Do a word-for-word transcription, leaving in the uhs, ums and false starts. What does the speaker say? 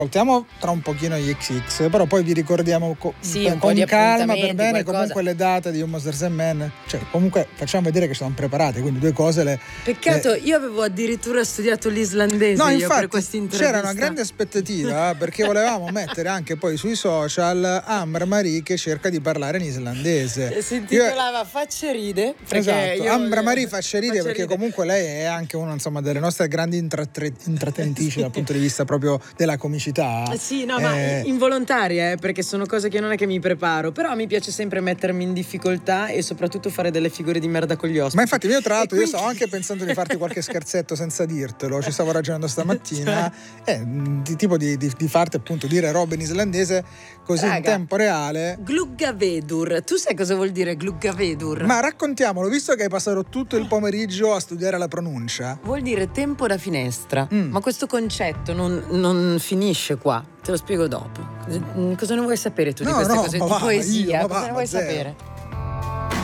Ascoltiamo tra un pochino gli X X, però poi vi ricordiamo co- Sì, per- un po' con di calma, per appuntamenti, bene, qualcosa. comunque le date di Almost There Man, cioè comunque facciamo vedere che sono preparate, quindi due cose le... Peccato, le- io avevo addirittura studiato l'islandese No, io infatti per questa intervista. c'era una grande aspettativa perché volevamo mettere anche poi sui social Amber Marie che cerca di parlare in islandese. Si intitolava Facce ride. Esatto, io, Ambra Marie faccia ride faccia perché ride. comunque lei è anche una insomma delle nostre grandi intratre- intrattenitrici dal punto di vista proprio della comicità. Sì, no, Eh, ma involontaria, eh, perché sono cose che non è che mi preparo, però mi piace sempre mettermi in difficoltà e soprattutto fare delle figure di merda con gli ospiti. Ma infatti io tra l'altro E io quindi- stavo anche pensando di farti qualche scherzetto senza dirtelo, ci stavo ragionando stamattina, eh, di tipo di, di, di farti appunto dire robe in islandese così in Raga, tempo reale. Gluggavedur, tu sai cosa vuol dire Gluggavedur? Ma raccontiamolo, visto che hai passato tutto il pomeriggio a studiare la pronuncia. Vuol dire tempo da finestra, Mm. ma questo concetto non, non finisce qua, te lo spiego dopo. Cosa ne vuoi sapere tu di No, queste no, cose ma di va, poesia? io, ma Cosa va, ne vuoi ma zero. sapere?